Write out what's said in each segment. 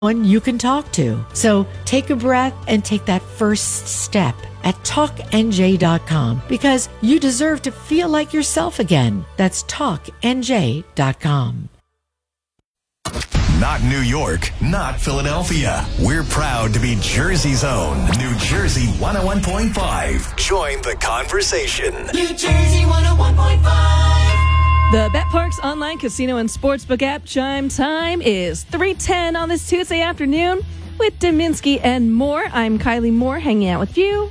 One you can talk to. So take a breath and take that first step at talknj.com because you deserve to feel like yourself again. That's talknj.com. Not New York, not Philadelphia. We're proud to be Jersey's own New Jersey 101.5. Join the conversation. New Jersey 101.5. The BetParks online casino and sportsbook app chime time is 3:10 on this Tuesday afternoon with Dominski and more. I'm Kylie Moore hanging out with you.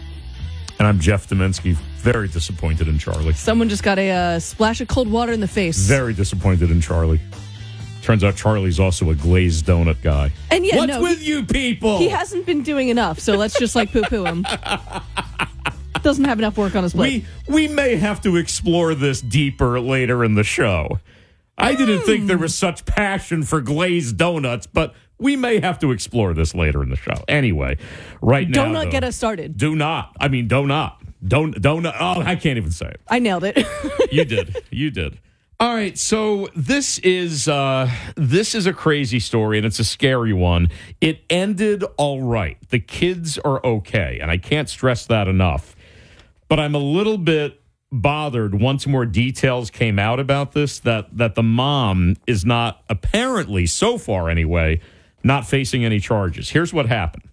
And I'm Jeff Dominski, very disappointed in Charlie. Someone just got a splash of cold water in the face. Very disappointed in Charlie. Turns out Charlie's also a glazed donut guy. And yeah, What's with you people? He hasn't been doing enough, so let's just poo-poo him. Doesn't have enough work on his plate. We may have to explore this deeper later in the show. I didn't think there was such passion for glazed donuts, but we may have to explore this later in the show. Anyway, right now, Donut, get us started. Do not. I mean, donut. Donut. Oh, I can't even say it. I nailed it. You did. You did. All right, so this is a crazy story, and it's a scary one. It ended all right. The kids are okay, and I can't stress that enough. But I'm a little bit bothered once more details came out about this, that the mom is not, apparently, so far anyway, not facing any charges. Here's what happened.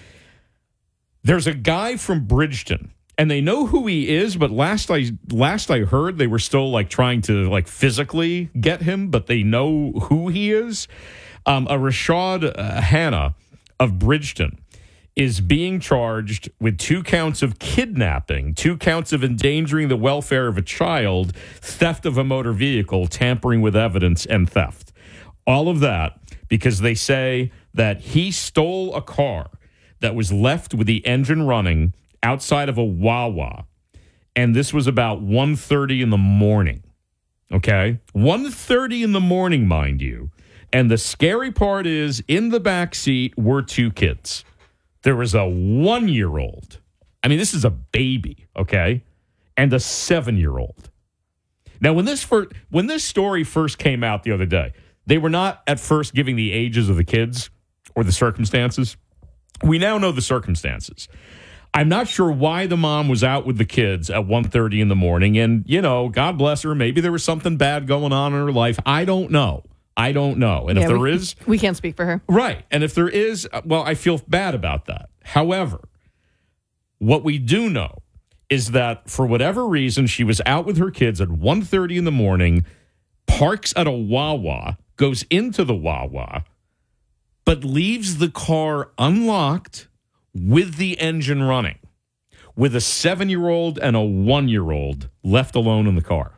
There's a guy from Bridgeton, and they know who he is, but last I heard, they were still trying to physically get him, but they know who he is. A Rashad Hanna of Bridgeton is being charged with 2 counts of kidnapping, 2 counts of endangering the welfare of a child, theft of a motor vehicle, tampering with evidence, and theft. All of that because they say that he stole a car that was left with the engine running outside of a Wawa, and this was about 1:30 in the morning, okay? 1:30 in the morning, mind you. And the scary part is, in the back seat were 2 kids. There was a 1-year-old. I mean, this is a baby, okay? And a 7-year-old. Now, when this story first came out the other day, they were not at first giving the ages of the kids or the circumstances. We now know the circumstances. I'm not sure why the mom was out with the kids at 1:30 in the morning. And, God bless her. Maybe there was something bad going on in her life. I don't know. And if there is... We can't speak for her. Right. And if there is, well, I feel bad about that. However, what we do know is that for whatever reason, she was out with her kids at 1:30 in the morning, parks at a Wawa, goes into the Wawa, but leaves the car unlocked with the engine running, with a 7-year-old and a 1-year-old left alone in the car.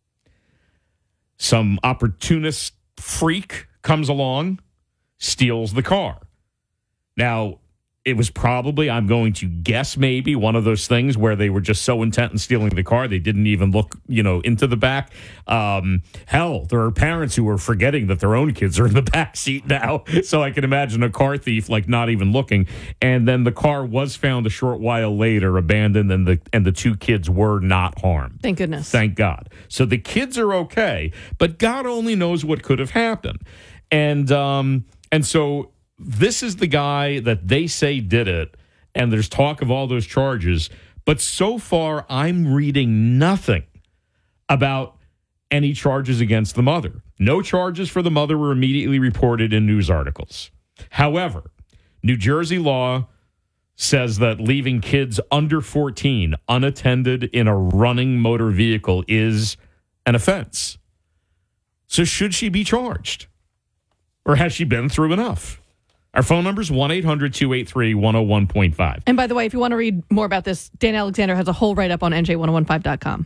Some opportunist freak comes along, steals the car. Now, it was probably, I'm going to guess, maybe one of those things where they were just so intent in stealing the car, they didn't even look, into the back. Hell, there are parents who are forgetting that their own kids are in the back seat now. So I can imagine a car thief, not even looking. And then the car was found a short while later, abandoned, and the 2 kids were not harmed. Thank goodness. Thank God. So the kids are okay, but God only knows what could have happened. And so this is the guy that they say did it, and there's talk of all those charges. But so far, I'm reading nothing about any charges against the mother. No charges for the mother were immediately reported in news articles. However, New Jersey law says that leaving kids under 14 unattended in a running motor vehicle is an offense. So should she be charged? Or has she been through enough? Our phone number is 1-800-283-101.5. And by the way, if you want to read more about this, Dan Alexander has a whole write-up on NJ1015.com.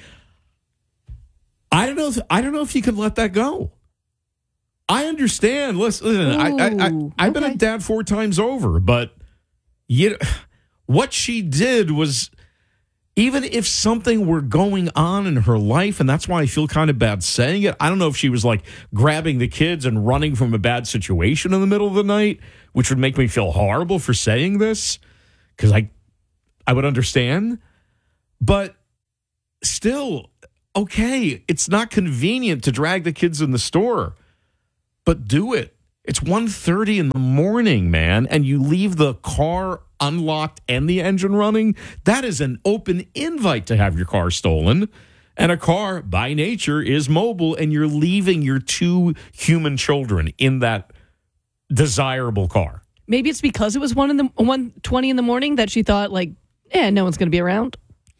I don't know if you can let that go. I understand. Listen, I've been a dad 4 times over, but what she did was, even if something were going on in her life, and that's why I feel kind of bad saying it, I don't know if she was grabbing the kids and running from a bad situation in the middle of the night, which would make me feel horrible for saying this, because I would understand. But still, okay, it's not convenient to drag the kids in the store, but do it. It's 1:30 in the morning, man, and you leave the car unlocked and the engine running. That is an open invite to have your car stolen. And a car, by nature, is mobile, and you're leaving your 2 human children in that desirable car. Maybe it's because it was 1:20 in the morning that she thought, like, no one's going to be around.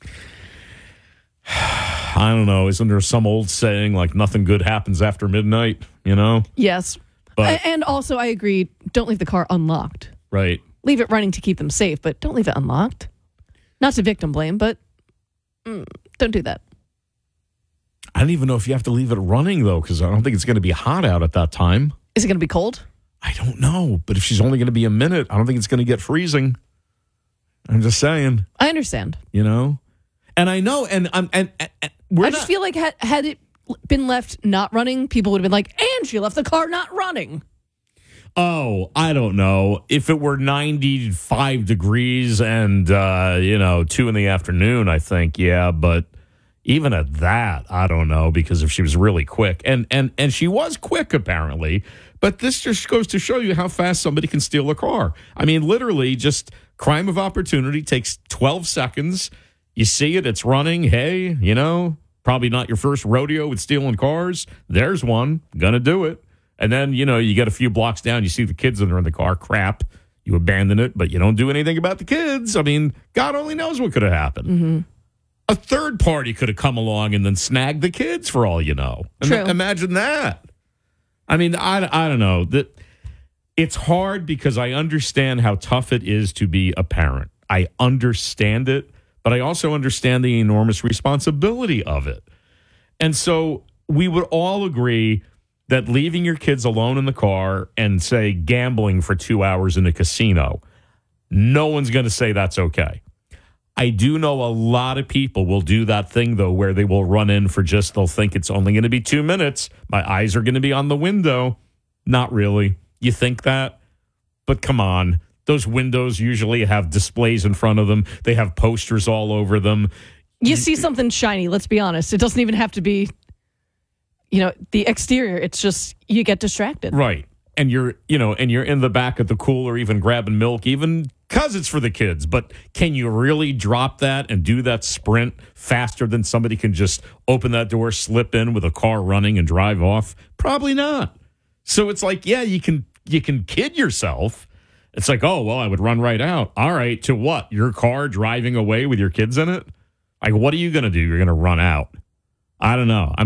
I don't know. Isn't there some old saying, like, nothing good happens after midnight, you know? Yes. But, and also, I agree, don't leave the car unlocked. Right. Leave it running to keep them safe, but don't leave it unlocked. Not to victim blame, but don't do that. I don't even know if you have to leave it running, though, because I don't think it's going to be hot out at that time. Is it going to be cold? I don't know. But if she's only going to be a minute, I don't think it's going to get freezing. I'm just saying. I understand. You know? And I know, and I just feel like had it been left not running, people would have been like, and she left the car not running. Oh, I don't know. If it were 95 degrees and, 2 in the afternoon, I think, yeah. But even at that, I don't know, because if she was really quick. And she was quick, apparently. But this just goes to show you how fast somebody can steal a car. I mean, literally, just crime of opportunity takes 12 seconds. You see it, it's running. Hey, probably not your first rodeo with stealing cars. There's one. Gonna do it. And then, you get a few blocks down, you see the kids that are in the car. Crap. You abandon it, but you don't do anything about the kids. I mean, God only knows what could have happened. Mm-hmm. A third party could have come along and then snagged the kids for all you know. True. Imagine that. I mean, I don't know. It's hard because I understand how tough it is to be a parent. I understand it, but I also understand the enormous responsibility of it. And so we would all agree that leaving your kids alone in the car and, say, gambling for 2 hours in a casino, no one's going to say that's okay. I do know a lot of people will do that thing, though, where they will run in for they'll think it's only going to be 2 minutes. My eyes are going to be on the window. Not really. You think that? But come on. Those windows usually have displays in front of them. They have posters all over them. You see something shiny, let's be honest. It doesn't even have to be, the exterior. It's just you get distracted. Right. And you're in the back of the cooler even grabbing milk, even because it's for the kids. But can you really drop that and do that sprint faster than somebody can just open that door, slip in with a car running and drive off? Probably not. So it's like, yeah, you can kid yourself. It's like, oh, well, I would run right out. All right, to what? Your car driving away with your kids in it? Like, what are you going to do? You're going to run out. I don't know.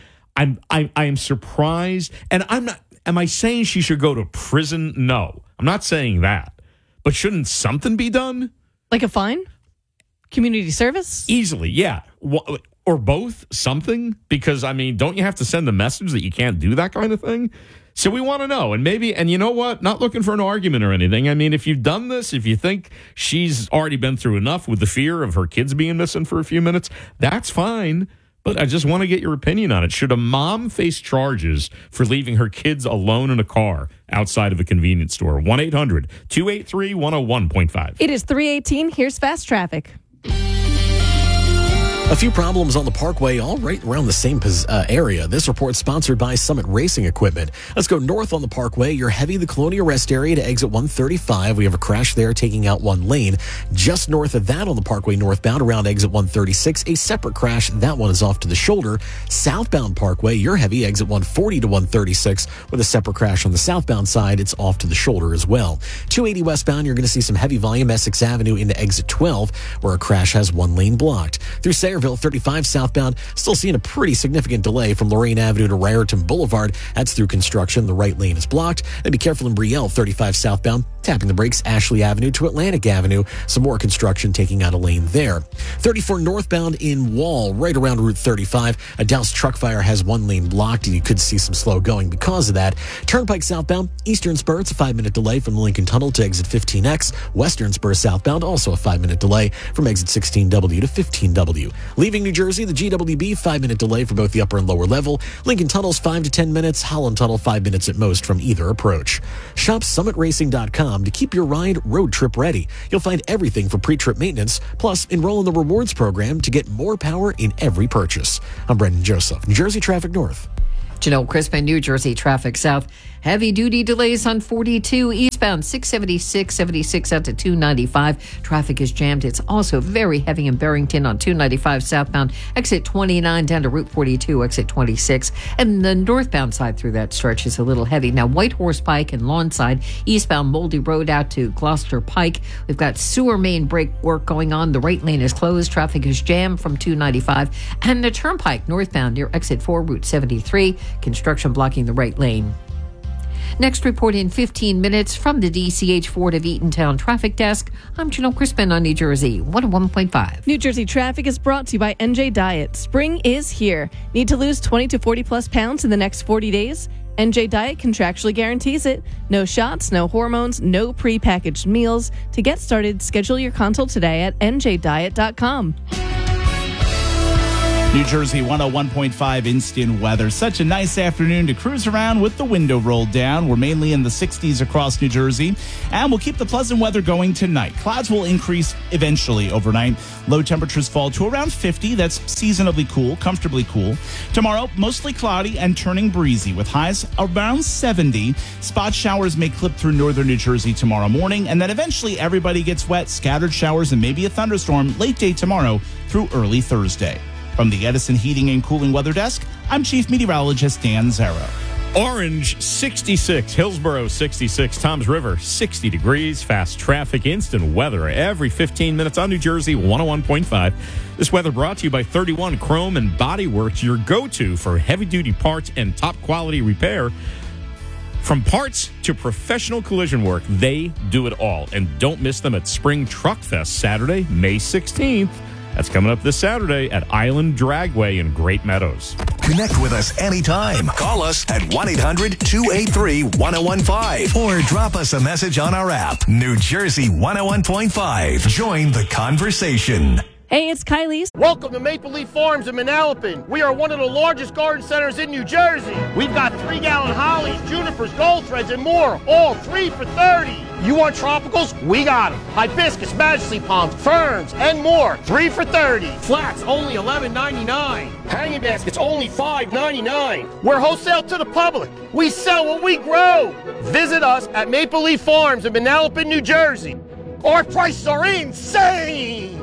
I'm surprised. And I'm not, am I saying she should go to prison? No, I'm not saying that. But shouldn't something be done? Like a fine? Community service? Easily, yeah. Or both, something. Because, I mean, don't you have to send the message that you can't do that kind of thing? So we want to know. And you know what? Not looking for an argument or anything. I mean, if you've done this, if you think she's already been through enough with the fear of her kids being missing for a few minutes, that's fine. But I just want to get your opinion on it. Should a mom face charges for leaving her kids alone in a car outside of a convenience store? 1-800-283-101.5. It is 3:18. Here's fast traffic. A few problems on the Parkway, all right around the same area. This report sponsored by Summit Racing Equipment. Let's go north on the Parkway. You're heavy the Colonia Rest area to exit 135. We have a crash there taking out one lane. Just north of that on the Parkway northbound around exit 136, a separate crash. That one is off to the shoulder. Southbound Parkway, you're heavy exit 140 to 136 with a separate crash on the southbound side. It's off to the shoulder as well. 280 westbound, you're going to see some heavy volume Essex Avenue into exit 12 where a crash has one lane blocked. Through Sayreville, 35 southbound, still seeing a pretty significant delay from Lorraine Avenue to Raritan Boulevard. That's through construction. The right lane is blocked. And be careful in Brielle, 35 southbound, tapping the brakes, Ashley Avenue to Atlantic Avenue. Some more construction taking out a lane there. 34 northbound in Wall, right around Route 35. A Douse truck fire has one lane blocked, and you could see some slow going because of that. Turnpike southbound, Eastern Spur, it's a 5-minute delay from the Lincoln Tunnel to exit 15X. Western Spur southbound, also a 5-minute delay from exit 16W to 15W. Leaving New Jersey, the GWB, 5-minute delay for both the upper and lower level. Lincoln Tunnel's 5 to 10 minutes. Holland Tunnel, 5 minutes at most from either approach. Shop summitracing.com to keep your ride road trip ready. You'll find everything for pre-trip maintenance, plus enroll in the rewards program to get more power in every purchase. I'm Brendan Joseph, New Jersey Traffic North. Janelle Crispin, New Jersey traffic south. Heavy-duty delays on 42 eastbound, 676, 76 out to 295. Traffic is jammed. It's also very heavy in Barrington on 295 southbound, exit 29 down to Route 42, exit 26. And the northbound side through that stretch is a little heavy. Now, Whitehorse Pike and Lawnside, eastbound Moldy Road out to Gloucester Pike. We've got sewer main break work going on. The right lane is closed. Traffic is jammed from 295. And the Turnpike northbound near exit 4, Route 73. Construction blocking the right lane. Next report in 15 minutes from the DCH Ford of Eatontown Traffic Desk. I'm Janelle Crispin on New Jersey 101.5. New Jersey traffic is brought to you by NJ Diet. Spring is here. Need to lose 20 to 40 plus pounds in the next 40 days? NJ Diet contractually guarantees it. No shots, no hormones, no prepackaged meals. To get started, schedule your consult today at njdiet.com. New Jersey 101.5 instant weather. Such a nice afternoon to cruise around with the window rolled down. We're mainly in the 60s across New Jersey, and we'll keep the pleasant weather going tonight. Clouds will increase eventually overnight. Low temperatures fall to around 50. That's seasonably cool, comfortably cool. Tomorrow, mostly cloudy and turning breezy with highs around 70. Spot showers may clip through northern New Jersey tomorrow morning, and then eventually everybody gets wet, scattered showers, and maybe a thunderstorm late day tomorrow through early Thursday. From the Edison Heating and Cooling Weather Desk, I'm Chief Meteorologist Dan Zero. Orange, 66. Hillsborough, 66. Toms River, 60 degrees. Fast traffic, instant weather every 15 minutes on New Jersey 101.5. This weather brought to you by 31 Chrome and Body Works, your go-to for heavy-duty parts and top-quality repair. From parts to professional collision work, they do it all. And don't miss them at Spring Truck Fest Saturday, May 16th. That's coming up this Saturday at Island Dragway in Great Meadows. Connect with us anytime. Call us at 1-800-283-1015 or drop us a message on our app. New Jersey 101.5. Join the conversation. Hey, it's Kylie. Welcome to Maple Leaf Farms in Manalapan. We are one of the largest garden centers in New Jersey. We've got 3-gallon hollies, junipers, gold threads, and more, all 3 for $30. You want tropicals? We got them. Hibiscus, majesty palms, ferns, and more, 3 for $30. Flats, only $11.99. Hanging baskets, only $5.99. We're wholesale to the public. We sell what we grow. Visit us at Maple Leaf Farms in Manalapan, New Jersey. Our prices are insane.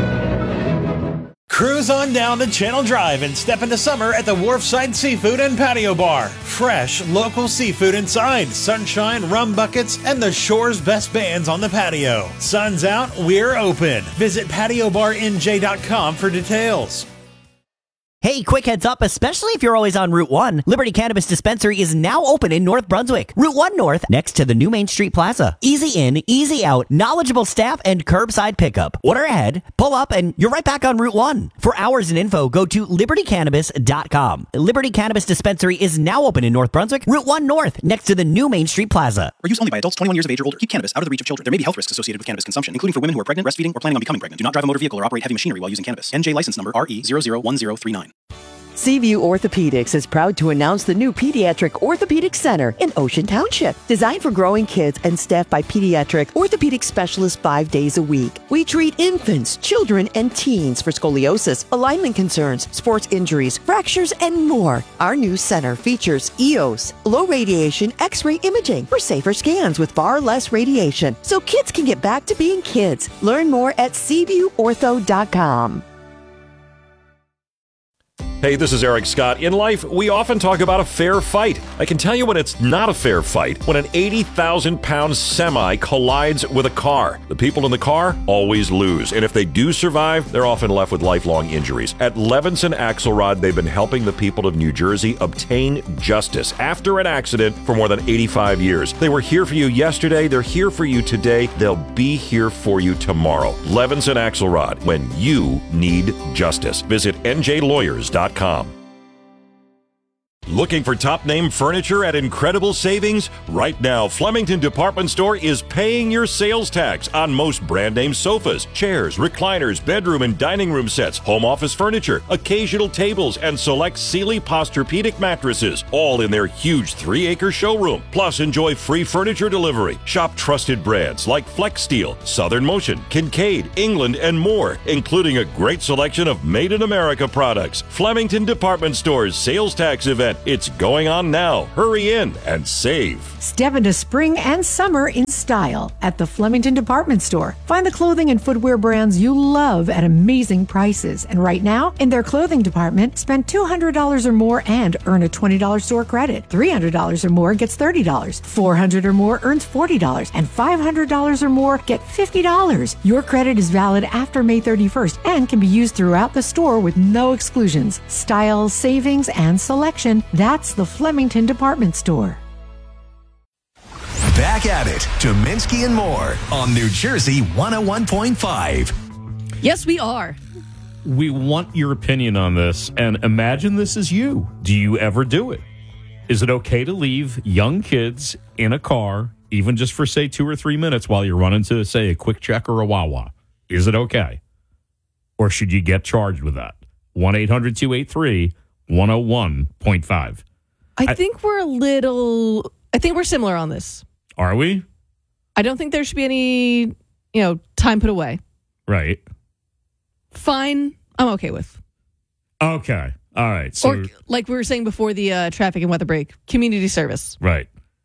Cruise on down to Channel Drive and step into summer at the Wharfside Seafood and Patio Bar. Fresh, local seafood inside, sunshine, rum buckets, and the shore's best bands on the patio. Sun's out, we're open. Visit patiobarnj.com for details. Hey, quick heads up, especially if you're always on Route 1, Liberty Cannabis Dispensary is now open in North Brunswick. Route 1 North, next to the new Main Street Plaza. Easy in, easy out, knowledgeable staff, and curbside pickup. Order ahead, pull up, and you're right back on Route 1. For hours and info, go to libertycannabis.com. Liberty Cannabis Dispensary is now open in North Brunswick, Route 1 North, next to the new Main Street Plaza. For use only by adults 21 years of age or older. Keep cannabis out of the reach of children. There may be health risks associated with cannabis consumption, including for women who are pregnant, breastfeeding, or planning on becoming pregnant. Do not drive a motor vehicle or operate heavy machinery while using cannabis. NJ license number RE001039. Seaview Orthopedics is proud to announce the new Pediatric Orthopedic Center in Ocean Township. Designed for growing kids and staffed by pediatric orthopedic specialists 5 days a week. We treat infants, children, and teens for scoliosis, alignment concerns, sports injuries, fractures, and more. Our new center features EOS, low radiation X-ray imaging for safer scans with far less radiation, so kids can get back to being kids. Learn more at SeaviewOrtho.com. Hey, this is Eric Scott. In life, we often talk about a fair fight. I can tell you when it's not a fair fight, when an 80,000-pound semi collides with a car. The people in the car always lose, and if they do survive, they're often left with lifelong injuries. At Levinson Axelrod, they've been helping the people of New Jersey obtain justice after an accident for more than 85 years. They were here for you yesterday, they're here for you today, they'll be here for you tomorrow. Levinson Axelrod, when you need justice. Visit njlawyers.com. Looking for top-name furniture at incredible savings? Right now, Flemington Department Store is paying your sales tax on most brand-name sofas, chairs, recliners, bedroom and dining room sets, home office furniture, occasional tables, and select Sealy Posturepedic mattresses, all in their huge 3-acre showroom. Plus, enjoy free furniture delivery. Shop trusted brands like Flex Steel, Southern Motion, Kincaid, England, and more, including a great selection of made-in-America products. Flemington Department Store's sales tax event, It's going on now. Hurry in and save. Step into spring and summer in style at the Flemington Department Store. Find the clothing and footwear brands you love at amazing prices. And right now, in their clothing department, spend $200 or more and earn a $20 store credit. $300 or more gets $30. $400 or more earns $40. And $500 or more get $50. Your credit is valid after May 31st and can be used throughout the store with no exclusions. Style, savings, and selection. That's the Flemington Department Store. Back at it, Dominski and more on New Jersey 101.5. Yes, we are. We want your opinion on this, and imagine this is you. Do you ever do it? Is it okay to leave young kids in a car, even just for, say, 2 or 3 minutes while you're running to, say, a Quick Check or a Wawa? Is it okay? Or should you get charged with that? 1-800-283-101.5. I think we're similar on this. Are we? I don't think there should be any, time put away. Right. Fine. I'm okay with. Okay. All right. So, or like we were saying before the traffic and weather break, community service. Right.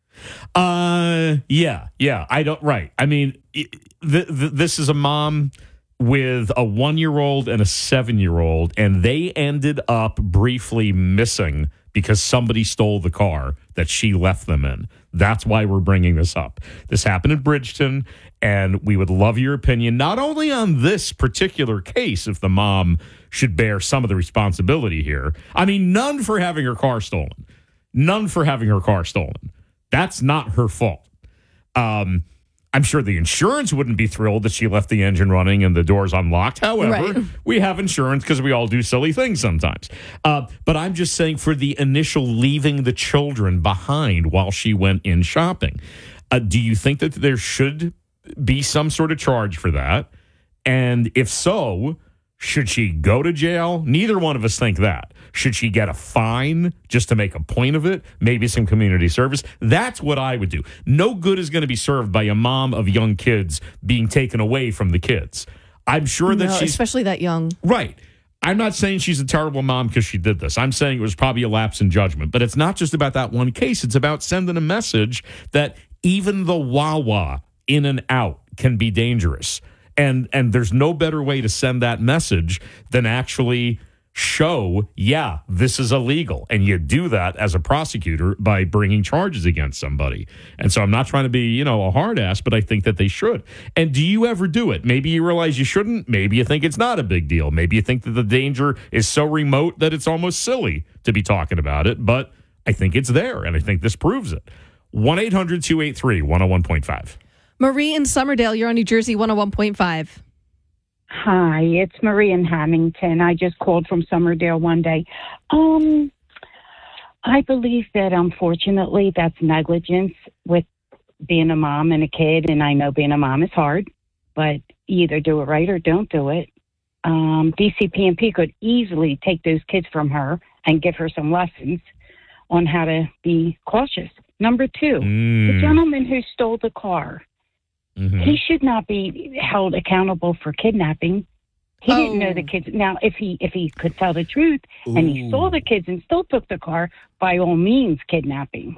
Yeah. I don't. Right. I mean, this is a mom with a 1-year-old and a 7-year-old, and they ended up briefly missing because somebody stole the car that she left them in. That's why we're bringing this up. This happened in Bridgeton, and we would love your opinion, not only on this particular case, if the mom should bear some of the responsibility here. I mean, none for having her car stolen. None for having her car stolen. That's not her fault. I'm sure the insurance wouldn't be thrilled that she left the engine running and the doors unlocked. However, we have insurance because we all do silly things sometimes. But I'm just saying, for the initial leaving the children behind while she went in shopping, do you think that there should be some sort of charge for that? And if so, should she go to jail? Neither one of us think that. Should she get a fine just to make a point of it? Maybe some community service? That's what I would do. No good is going to be served by a mom of young kids being taken away from the kids. I'm sure that she's... especially that young. Right. I'm not saying she's a terrible mom because she did this. I'm saying it was probably a lapse in judgment. But it's not just about that one case. It's about sending a message that even the Wawa in and out can be dangerous. And there's no better way to send that message than actually show, yeah, this is illegal. And you do that as a prosecutor by bringing charges against somebody. And so I'm not trying to be, a hard ass, but I think that they should. And do you ever do it? Maybe you realize you shouldn't. Maybe you think it's not a big deal. Maybe you think that the danger is so remote that it's almost silly to be talking about it. But I think it's there, and I think this proves it. 1-800-283-101.5. Marie in Summerdale, you're on New Jersey 101.5. Hi, it's Marie in Hamilton. I just called from Summerdale one day. I believe that, unfortunately, that's negligence with being a mom and a kid, and I know being a mom is hard, but you either do it right or don't do it. DCP&P could easily take those kids from her and give her some lessons on how to be cautious. Number two, the gentleman who stole the car, he should not be held accountable for kidnapping. He didn't know the kids. Now, if he could tell the truth and he saw the kids and still took the car, by all means, kidnapping.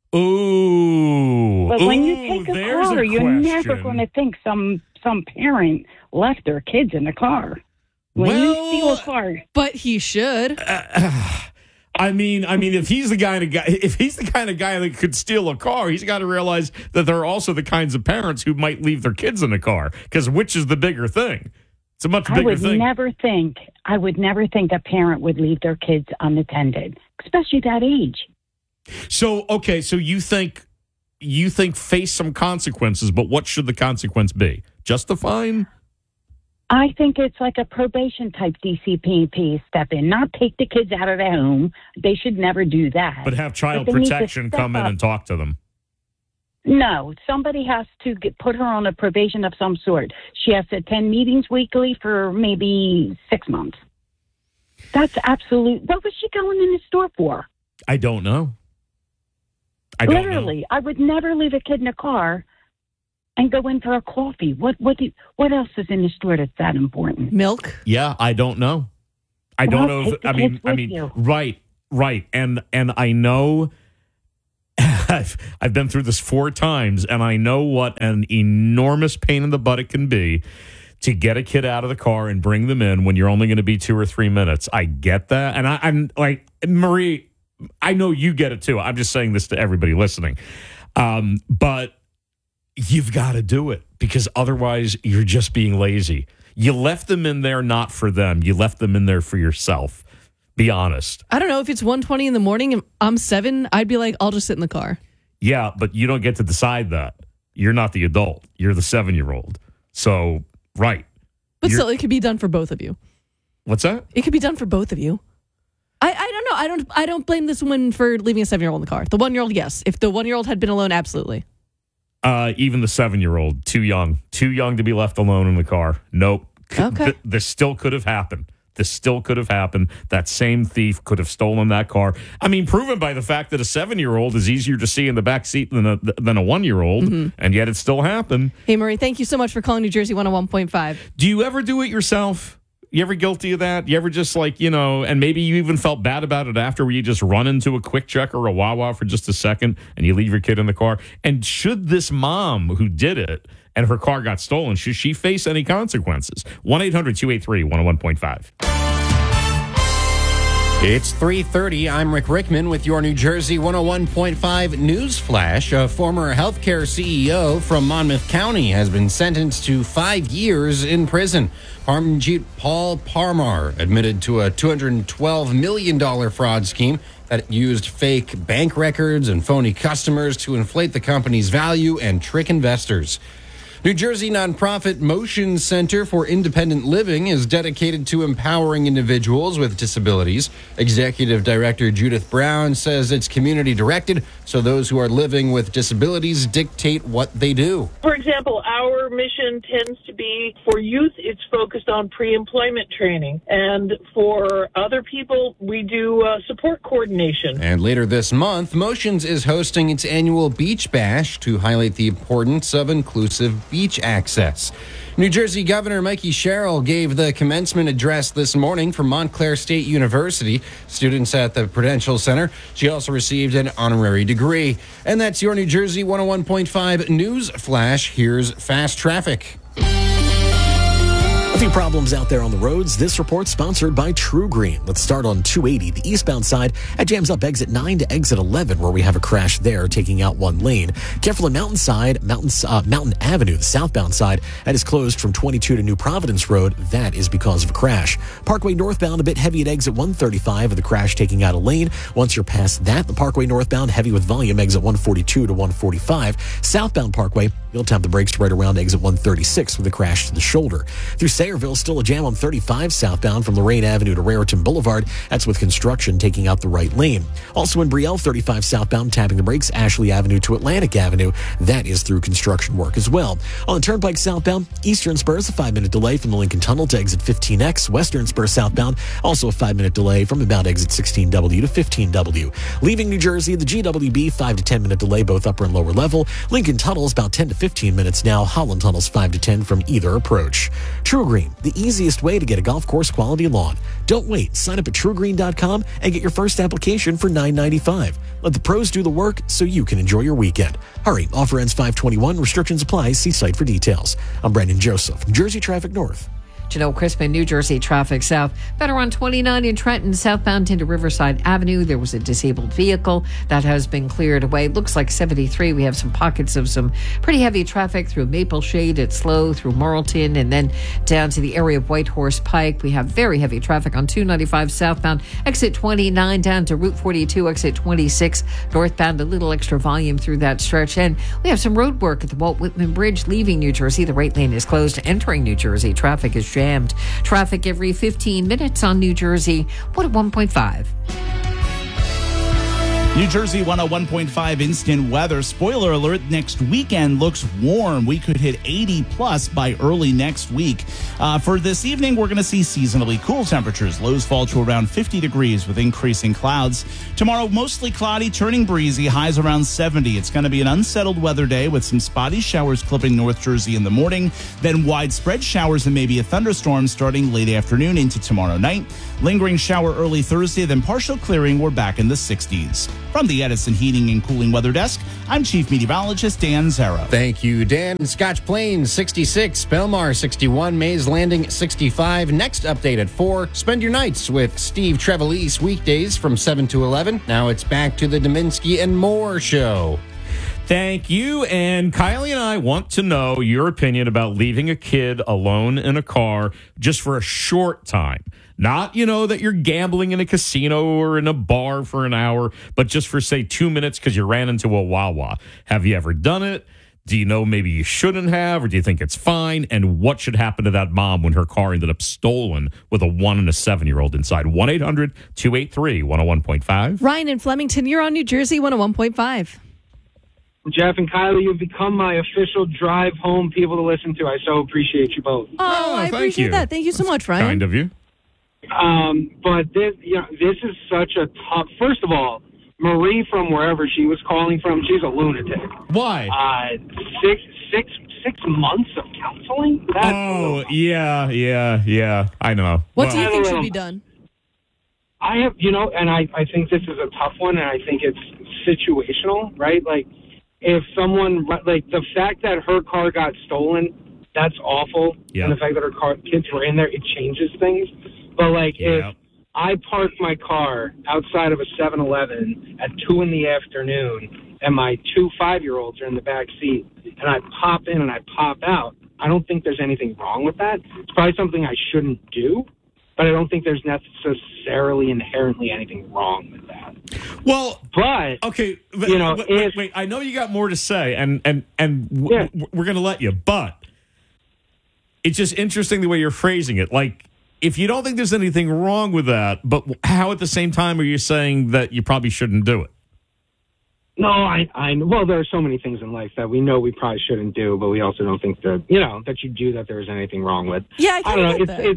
Ooh. But when you take a car, you're never going to think some parent left their kids in the car. When you steal a car. But he should. I mean, if he's the kind of guy that could steal a car, he's got to realize that there are also the kinds of parents who might leave their kids in the car. Because which is the bigger thing? It's a much bigger thing. I would never think a parent would leave their kids unattended, especially that age. So, okay, so you think face some consequences, but what should the consequence be? Just a fine? I think it's like a probation type DCP&P step in, not take the kids out of the home. They should never do that. But have child protection come in and talk to them. No, somebody has to put her on a probation of some sort. She has to attend meetings weekly for maybe 6 months. That's absolute. What was she going in the store for? I don't know. Literally, I would never leave a kid in a car and go in for a coffee. What else is in the store that's that important? Milk? Yeah, I don't know. I don't know. Right. Right. And I know I've been through this 4 times, and I know what an enormous pain in the butt it can be to get a kid out of the car and bring them in when you're only going to be 2 or 3 minutes. I get that. And I'm like, Marie, I know you get it too. I'm just saying this to everybody listening. But you've got to do it, because otherwise you're just being lazy. You left them in there not for them. You left them in there for yourself. Be honest. I don't know. If it's 1:20 in the morning and I'm 7, I'd be like, I'll just sit in the car. Yeah, but you don't get to decide that. You're not the adult. You're the 7-year-old. So, right. But still, it could be done for both of you. What's that? It could be done for both of you. I don't know. I don't blame this woman for leaving a 7-year-old in the car. The 1-year-old, yes. If the 1-year-old had been alone, absolutely. Even the 7-year-old, too young to be left alone in the car. Nope. Okay. This still could have happened. That same thief could have stolen that car. I mean, proven by the fact that a 7-year-old is easier to see in the back seat than a 1-year-old, and yet it still happened. Hey, Marie, thank you so much for calling New Jersey 101.5. Do you ever do it yourself? You ever guilty of that? You ever just and maybe you even felt bad about it after, where you just run into a Quick Check or a Wawa for just a second and you leave your kid in the car? And should this mom who did it and her car got stolen, should she face any consequences? 1-800-283-101.5. It's 3:30. I'm Rick Rickman with your New Jersey 101.5 News Flash. A former healthcare CEO from Monmouth County has been sentenced to 5 years in prison. Parmjit Paul Parmar admitted to a $212 million fraud scheme that used fake bank records and phony customers to inflate the company's value and trick investors. New Jersey nonprofit Motion Center for Independent Living is dedicated to empowering individuals with disabilities. Executive Director Judith Brown says it's community-directed, so those who are living with disabilities dictate what they do. For example, our mission tends to be, for youth, it's focused on pre-employment training. And for other people, we do support coordination. And later this month, Motions is hosting its annual Beach Bash to highlight the importance of inclusive beach access. New Jersey Governor Mikey Sherrill gave the commencement address this morning from Montclair State University. Students at the Prudential Center. She also received an honorary degree. And that's your New Jersey 101.5 News Flash. Here's Fast Traffic. A few problems out there on the roads. This report sponsored by True Green. Let's start on 280, the eastbound side. At jams up exit 9 to exit 11, where we have a crash there, taking out one lane. Careful on Mountain Avenue, the southbound side. That is closed from 22 to New Providence Road. That is because of a crash. Parkway northbound, a bit heavy at exit 135 with the crash taking out a lane. Once you're past that, the Parkway northbound, heavy with volume, exit 142 to 145. Southbound Parkway, you'll tap the brakes right around exit 136 with a crash to the shoulder. Through Sayreville, still a jam on 35 southbound from Lorraine Avenue to Raritan Boulevard. That's with construction taking out the right lane. Also in Brielle, 35 southbound, tapping the brakes, Ashley Avenue to Atlantic Avenue. That is through construction work as well. On the Turnpike southbound, Eastern Spur is a 5-minute delay from the Lincoln Tunnel to exit 15X. Western Spur southbound, also a 5-minute delay from about exit 16W to 15W. Leaving New Jersey, the GWB, 5 to 10 minute delay, both upper and lower level. Lincoln Tunnel's about 10 to 15 minutes now. Holland Tunnel's 5 to 10 from either approach. True Green, the easiest way to get a golf course quality lawn. Don't wait. Sign up at TrueGreen.com and get your first application for $9.95. Let the pros do the work so you can enjoy your weekend. Hurry. Offer ends 5/21. Restrictions apply. See site for details. I'm Brandon Joseph, New Jersey Traffic North. Janelle Crispin, New Jersey Traffic South. Better on 29 in Trenton, southbound into Riverside Avenue. There was a disabled vehicle that has been cleared away. Looks like 73. We have some pockets of some pretty heavy traffic through Maple Shade. It's slow through Morrilton and then down to the area of Whitehorse Pike. We have very heavy traffic on 295 southbound, exit 29 down to Route 42, exit 26 northbound. A little extra volume through that stretch. And we have some road work at the Walt Whitman Bridge leaving New Jersey. The right lane is closed. Entering New Jersey, traffic is jammed. Traffic every 15 minutes on New Jersey 101.5. New Jersey 101.5 instant weather. Spoiler alert, next weekend looks warm. We could hit 80 plus by early next week. For this evening, we're going to see seasonally cool temperatures. Lows fall to around 50 degrees with increasing clouds. Tomorrow, mostly cloudy, turning breezy, highs around 70. It's going to be an unsettled weather day with some spotty showers clipping North Jersey in the morning, then widespread showers and maybe a thunderstorm starting late afternoon into tomorrow night. Lingering shower early Thursday, then partial clearing. We're back in the 60s. From the Edison Heating and Cooling Weather Desk, I'm Chief Meteorologist Dan Zarrow. Thank you, Dan. Scotch Plains, 66. Belmar, 61. Mays Landing, 65. Next update at 4. Spend your nights with Steve Trevelise weekdays from 7 to 11. Now it's back to the Dominski and Moore Show. Thank you. And Kylie and I want to know your opinion about leaving a kid alone in a car just for a short time. Not, that you're gambling in a casino or in a bar for an hour, but just for, say, 2 minutes because you ran into a Wawa. Have you ever done it? Do you know maybe you shouldn't have, or do you think it's fine? And what should happen to that mom when her car ended up stolen with a 1 and a 7-year-old inside? 1-800-283-101.5. Ryan in Flemington, you're on New Jersey 101.5. Jeff and Kylie, you've become my official drive home people to listen to. I so appreciate you both. Oh, I appreciate that. Thank you so much, Ryan. Kind of you. But this is such a tough. First of all, Marie from wherever she was calling from, she's a lunatic. Why? 6 months of counseling. Yeah. I know. What do you think should be done? I have, and I think this is a tough one, and I think it's situational, right? Like, if someone, like, the fact that her car got stolen, that's awful. Yeah. And the fact that her kids were in there, it changes things. But, like, if I park my car outside of a 7-Eleven at 2 in the afternoon and my 2 5-year-olds are in the back seat and I pop in and I pop out, I don't think there's anything wrong with that. It's probably something I shouldn't do, but I don't think there's necessarily inherently anything wrong with that. Well, but okay, wait. I know you got more to say, and we're going to let you, but it's just interesting the way you're phrasing it. Like, if you don't think there's anything wrong with that, but how at the same time are you saying that you probably shouldn't do it? No, well, there are so many things in life that we know we probably shouldn't do, but we also don't think that, that you do that there is anything wrong with. Yeah, I don't know.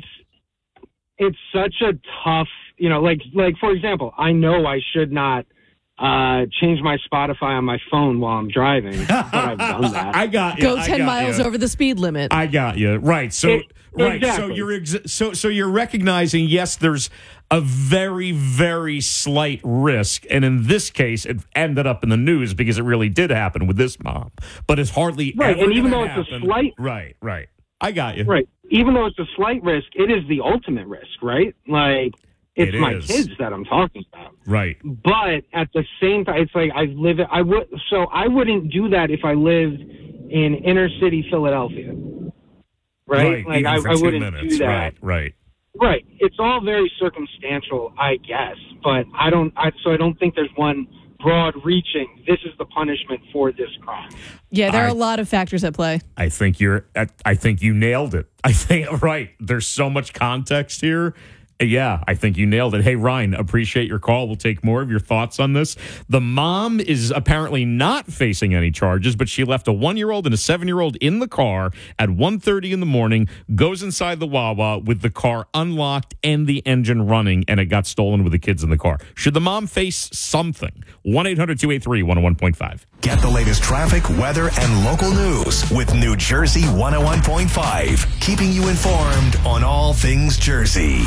It's such a tough, like for example, I know I should not change my Spotify on my phone while I'm driving, but I've done that. I got you. Go 10 miles over the speed limit. I got you. Right. So exactly. So you're recognizing, yes, there's a very, very slight risk, and in this case, it ended up in the news because it really did happen with this mom. But it's hardly right. ever And even though happen. it's a slight, right. I got you. Right. Even though it's a slight risk, it is the ultimate risk, right? Like, it's my kids that I'm talking about. Right. But at the same time, it's like I wouldn't do that if I lived in inner city Philadelphia. Right? Like, I wouldn't do that. Right. Right. It's all very circumstantial, I guess, but I don't think there's one broad reaching, this is the punishment for this crime. Yeah, there are a lot of factors at play. I think you nailed it. Right. There's so much context here. Yeah, I think you nailed it. Hey, Ryan, appreciate your call. We'll take more of your thoughts on this. The mom is apparently not facing any charges, but she left a 1-year-old and a 7-year-old in the car at 1:30 in the morning, goes inside the Wawa with the car unlocked and the engine running, and it got stolen with the kids in the car. Should the mom face something? 1-800-283-101.5. Get the latest traffic, weather, and local news with New Jersey 101.5, keeping you informed on all things Jersey.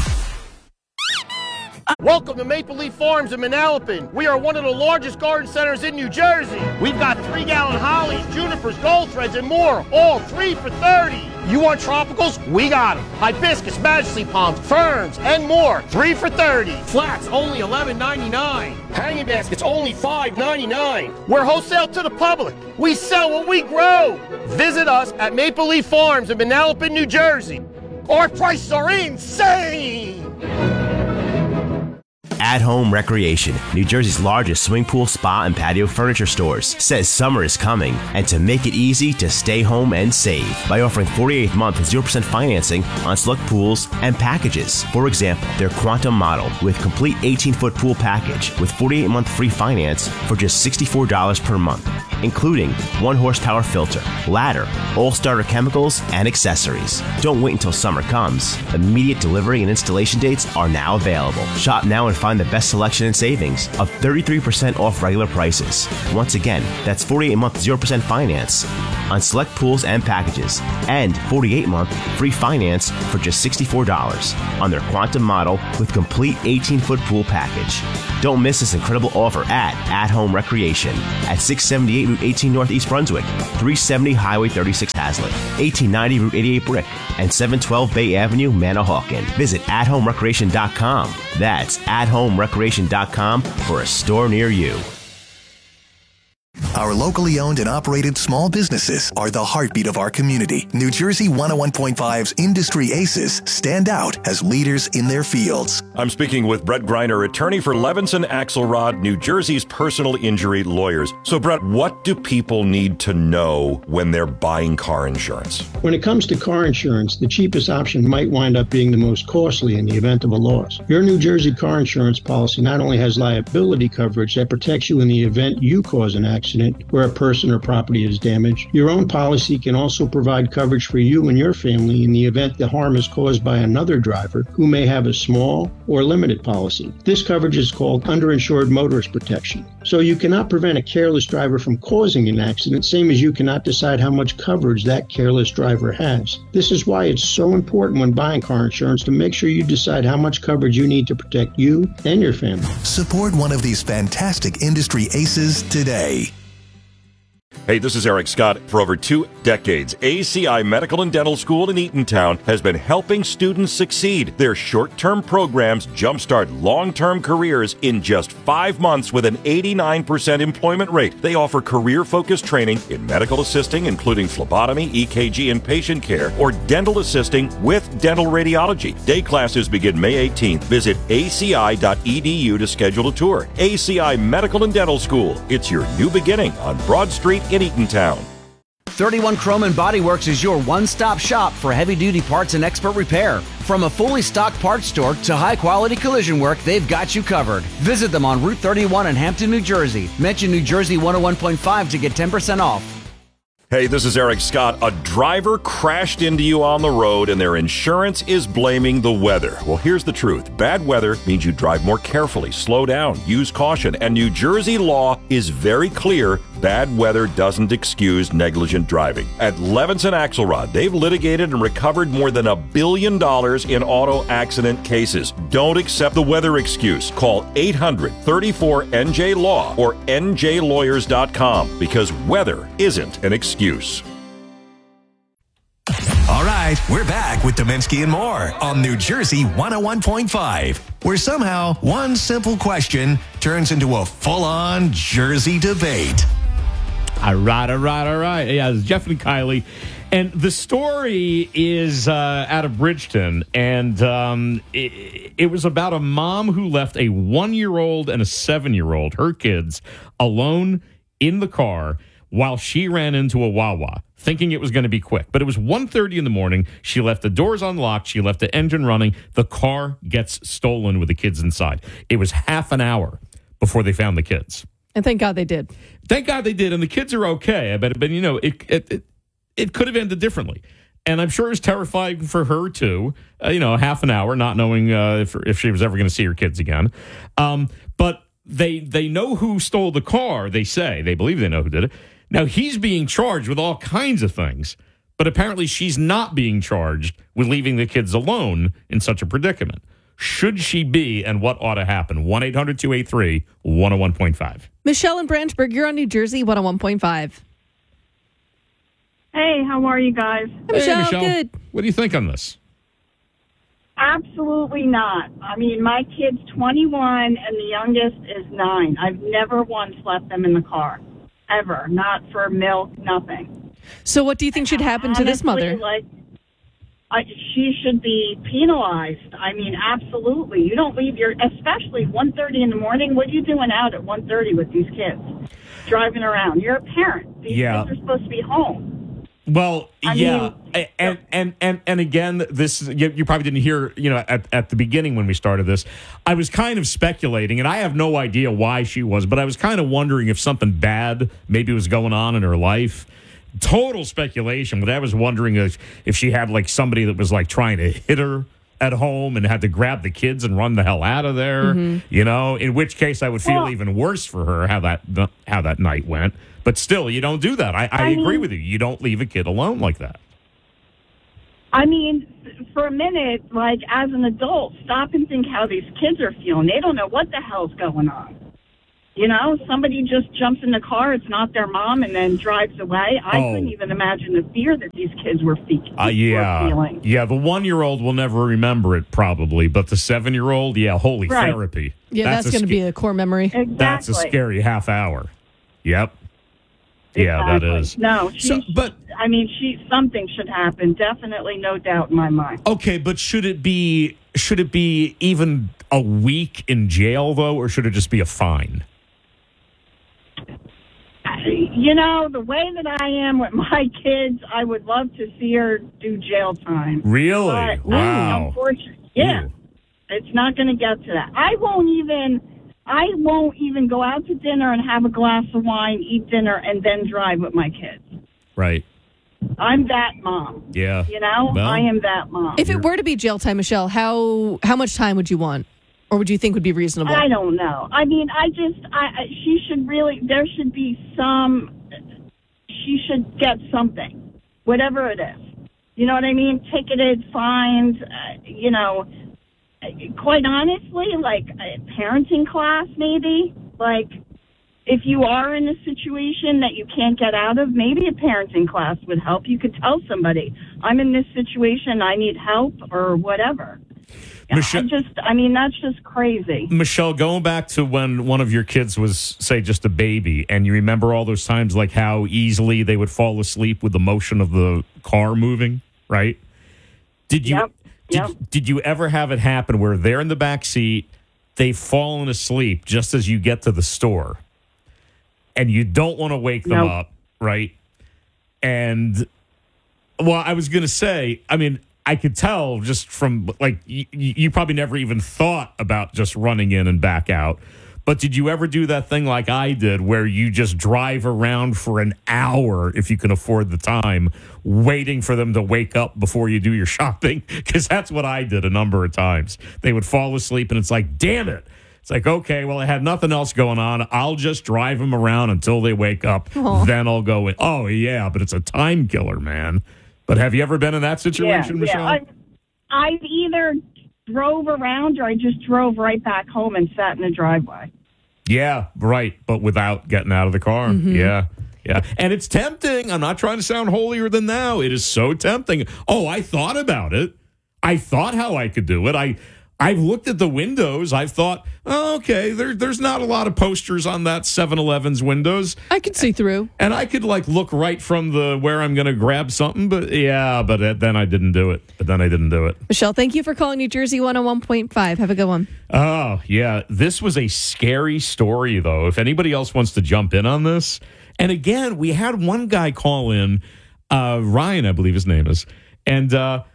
Welcome to Maple Leaf Farms in Manalapan. We are one of the largest garden centers in New Jersey. We've got 3-gallon hollies, junipers, gold threads, and more, all 3 for $30. You want tropicals? We got them. Hibiscus, majesty palms, ferns, and more, 3 for $30. Flats, only $11.99. Hanging baskets, only $5.99. We're wholesale to the public. We sell what we grow. Visit us at Maple Leaf Farms in Manalapan, New Jersey. Our prices are insane. At Home Recreation, New Jersey's largest swimming pool, spa, and patio furniture stores, says summer is coming, and to make it easy to stay home and save by offering 48th month 0% financing on select pools and packages. For example, their Quantum model with complete 18-foot pool package with 48-month free finance for just $64 per month, including 1 horsepower filter, ladder, all-starter chemicals, and accessories. Don't wait until summer comes. Immediate delivery and installation dates are now available. Shop now and find the best selection and savings of 33% off regular prices. Once again, that's 48-month 0% finance on select pools and packages, and 48-month free finance for just $64 on their Quantum model with complete 18-foot pool package. Don't miss this incredible offer at Home Recreation at 678 Route 18 North East Brunswick, 370 Highway 36 Hazlet, 1890 Route 88 Brick, and 712 Bay Avenue, Manahawkin. Visit athomerecreation.com. That's athomerecreation.com for a store near you. Our locally owned and operated small businesses are the heartbeat of our community. New Jersey 101.5's Industry Aces stand out as leaders in their fields. I'm speaking with Brett Greiner, attorney for Levinson Axelrod, New Jersey's personal injury lawyers. So, Brett, what do people need to know when they're buying car insurance? When it comes to car insurance, the cheapest option might wind up being the most costly in the event of a loss. Your New Jersey car insurance policy not only has liability coverage that protects you in the event you cause an accident where a person or property is damaged, your own policy can also provide coverage for you and your family in the event the harm is caused by another driver who may have a small or limited policy. This coverage is called underinsured motorist protection. So you cannot prevent a careless driver from causing an accident, same as you cannot decide how much coverage that careless driver has. This is why it's so important when buying car insurance to make sure you decide how much coverage you need to protect you and your family. Support one of these fantastic industry aces today. Hey, this is Eric Scott. For over 2 decades, ACI Medical and Dental School in Eatontown has been helping students succeed. Their short-term programs jumpstart long-term careers in just 5 months with an 89% employment rate. They offer career-focused training in medical assisting, including phlebotomy, EKG, and patient care, or dental assisting with dental radiology. Day classes begin May 18th. Visit aci.edu to schedule a tour. ACI Medical and Dental School. It's your new beginning on Broad Street in Eatontown. 31 Chrome and Body Works is your one-stop shop for heavy-duty parts and expert repair. From a fully stocked parts store to high-quality collision work, they've got you covered. Visit them on Route 31 in Hampton, New Jersey. Mention New Jersey 101.5 to get 10% off. Hey, this is Eric Scott. A driver crashed into you on the road and their insurance is blaming the weather. Well, here's the truth. Bad weather means you drive more carefully, slow down, use caution, and New Jersey law is very clear. Bad weather doesn't excuse negligent driving. At Levinson Axelrod, they've litigated and recovered more than $1 billion in auto accident cases. Don't accept the weather excuse. Call 800-34-NJ-LAW or njlawyers.com because weather isn't an excuse. All right, we're back with Dominski and more on New Jersey 101.5, where somehow one simple question turns into a full-on Jersey debate. All right. Yeah, it's Jeff and Kylie. And the story is out of Bridgeton, and it was about a mom who left a 1-year-old and a 7-year-old, her kids, alone in the car while she ran into a Wawa, thinking it was going to be quick. But it was 1:30 in the morning. She left the doors unlocked. She left the engine running. The car gets stolen with the kids inside. It was half an hour before they found the kids. And thank God they did. Thank God they did, and the kids are okay. But you know, it could have ended differently. And I'm sure it was terrifying for her, too. Half an hour, not knowing if she was ever going to see her kids again. But they know who stole the car, they say. They believe they know who did it. Now, he's being charged with all kinds of things. But apparently she's not being charged with leaving the kids alone in such a predicament. Should she be, and what ought to happen? 1-800-283-101.5. Michelle in Branchburg, you're on New Jersey 101.5. Hey, how are you guys? Hey, Michelle. Good. What do you think on this? Absolutely not. I mean, my kid's 21 and the youngest is 9. I've never once left them in the car, ever. Not for milk, nothing. So what do you think should happen to this mother? She should be penalized. I mean, absolutely. You don't leave especially 1:30 in the morning. What are you doing out at 1:30 with these kids? Driving around. You're a parent. These kids are supposed to be home. Well, and again, this you probably didn't hear, at the beginning when we started this. I was kind of speculating, and I have no idea why she was, but I was kind of wondering if something bad maybe was going on in her life. Total speculation, but I was wondering if she had like somebody that was like trying to hit her at home and had to grab the kids and run the hell out of there. In which case I would feel even worse for her how that night went. But still, you don't do that. I agree with you. You don't leave a kid alone like that. I mean, for a minute, like as an adult, stop and think how these kids are feeling. They don't know what the hell's going on. Somebody just jumps in the car, it's not their mom, and then drives away. I couldn't even imagine the fear that these kids were feeling. Yeah, the 1-year-old will never remember it probably, but the 7-year-old, holy therapy. Yeah, that's going to be a core memory. Exactly. That's a scary half hour. Yep. Yeah, that is. No, something should happen. Definitely, no doubt in my mind. Okay, but should it be even a week in jail though, or should it just be a fine? The way that I am with my kids, I would love to see her do jail time. Really? But, wow. Unfortunately, it's not going to get to that. I won't even go out to dinner and have a glass of wine, eat dinner, and then drive with my kids. Right. I'm that mom. Yeah. Well, I am that mom. If it were to be jail time, Michelle, how much time would you want? Or would you think would be reasonable? I don't know. I mean, she should really, there should be she should get something, whatever it is. You know what I mean? Ticketed, fined, quite honestly, like a parenting class maybe. Like, if you are in a situation that you can't get out of, maybe a parenting class would help. You could tell somebody, I'm in this situation, I need help, or whatever. Michelle, that's just crazy. Michelle, going back to when one of your kids was, say, just a baby, and you remember all those times like how easily they would fall asleep with the motion of the car moving, right? Did you ever have it happen where they're in the back seat, they've fallen asleep just as you get to the store, and you don't want to wake them up, right? And, well, I was going to say, I could tell just from, like, you probably never even thought about just running in and back out. But did you ever do that thing like I did where you just drive around for an hour, if you can afford the time, waiting for them to wake up before you do your shopping? Because that's what I did a number of times. They would fall asleep, and it's like, damn it. It's like, okay, well, I had nothing else going on. I'll just drive them around until they wake up. Aww. Then I'll go in. Oh, yeah, but it's a time killer, man. But have you ever been in that situation, Michelle? I've either drove around or I just drove right back home and sat in the driveway. Yeah, right. But without getting out of the car. Mhm. Yeah. Yeah. And it's tempting. I'm not trying to sound holier than thou. It is so tempting. Oh, I thought about it. I thought how I could do it. I've looked at the windows. I've thought, oh, okay, there's not a lot of posters on that 7-Eleven's windows. I could see through. And I could look right from where I'm going to grab something. But then I didn't do it. Michelle, thank you for calling New Jersey 101.5. Have a good one. Oh, yeah. This was a scary story, though. If anybody else wants to jump in on this. And again, we had one guy call in, Ryan, I believe his name is. And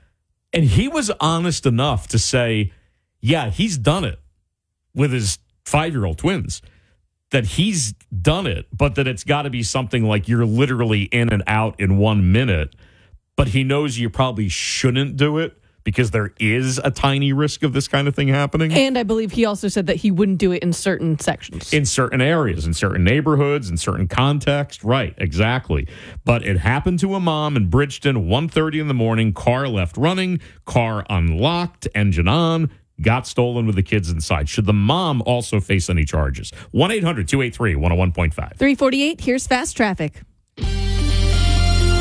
he was honest enough to say, yeah, he's done it with his 5-year-old twins, that he's done it, but that it's got to be something like you're literally in and out in 1 minute. But he knows you probably shouldn't do it because there is a tiny risk of this kind of thing happening. And I believe he also said that he wouldn't do it in certain sections. In certain areas, in certain neighborhoods, in certain contexts. Right, exactly. But it happened to a mom in Bridgeton, 1:30 in the morning, car left running, car unlocked, engine on, got stolen with the kids inside. Should the mom also face any charges? 1-800-283-101.5. 348, here's fast traffic.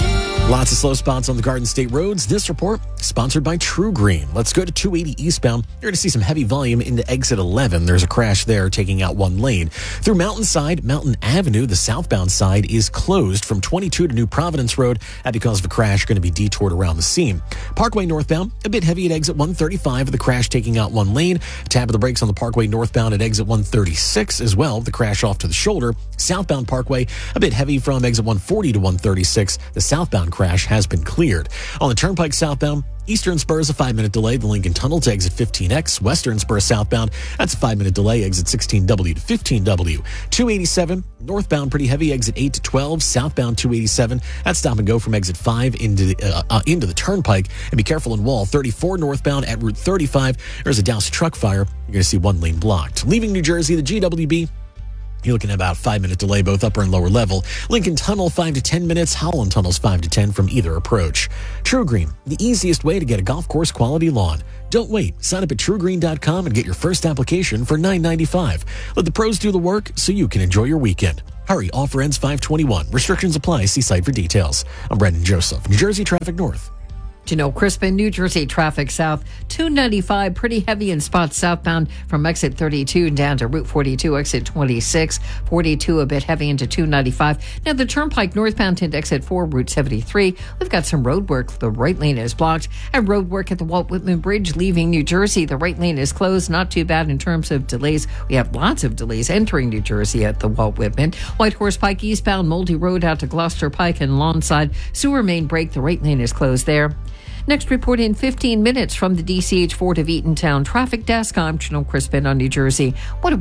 Lots of slow spots on the Garden State roads. This report sponsored by True Green. Let's go to 280 eastbound. You're going to see some heavy volume into exit 11. There's a crash there taking out one lane. Through Mountainside, Mountain Avenue, the southbound side is closed from 22 to New Providence Road. That because of a crash going to be detoured around the seam. Parkway northbound, a bit heavy at exit 135 with the crash taking out one lane. Tap of the brakes on the Parkway northbound at exit 136 as well. The crash off to the shoulder. Southbound Parkway, a bit heavy from exit 140 to 136. The southbound crash has been cleared. On the Turnpike southbound, Eastern Spur is a 5-minute delay. The Lincoln Tunnel to exit 15X. Western Spur southbound, that's a 5-minute delay. Exit 16W to 15W. 287 northbound pretty heavy. Exit 8 to 12. Southbound 287. That's stop and go from exit 5 into the Turnpike. And be careful in Wall. 34 northbound at Route 35. There's a doused truck fire. You're going to see one lane blocked. Leaving New Jersey, the GWB. You're looking at about a 5-minute delay, both upper and lower level. Lincoln Tunnel, 5 to 10 minutes. Howland Tunnel's 5 to 10 from either approach. True Green, the easiest way to get a golf course quality lawn. Don't wait. Sign up at TrueGreen.com and get your first application for $9.95. Let the pros do the work so you can enjoy your weekend. Hurry, offer ends 5/21. Restrictions apply. See site for details. I'm Brendan Joseph, New Jersey Traffic North. Janelle Crispin, New Jersey traffic south. 295, pretty heavy in spots southbound from exit 32 down to Route 42, exit 26. 42 a bit heavy into 295. Now the Turnpike northbound into exit 4, Route 73. We've got some road work. The right lane is blocked. And road work at the Walt Whitman Bridge leaving New Jersey. The right lane is closed. Not too bad in terms of delays. We have lots of delays entering New Jersey at the Walt Whitman. White Horse Pike eastbound, Moldy Road out to Gloucester Pike and Lawnside. Sewer main break. The right lane is closed there. Next report in 15 minutes from the DCH Fort of Eatontown Traffic Desk. I'm Janelle Crispin on New Jersey